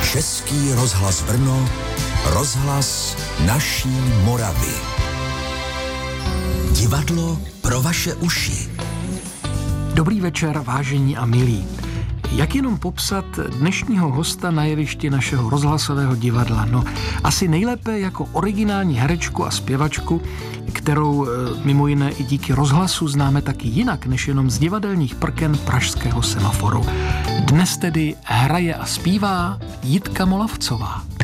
Český rozhlas Brno, rozhlas naší Moravy. Divadlo pro vaše uši. Dobrý večer, vážení a milí. Jak jenom popsat dnešního hosta na jevišti našeho rozhlasového divadla? No, asi nejlépe jako originální herečku a zpěvačku, kterou mimo jiné i díky rozhlasu známe taky jinak, než jenom z divadelních prken pražského Semaforu. Dnes tedy hraje a zpívá Jitka Molavcová.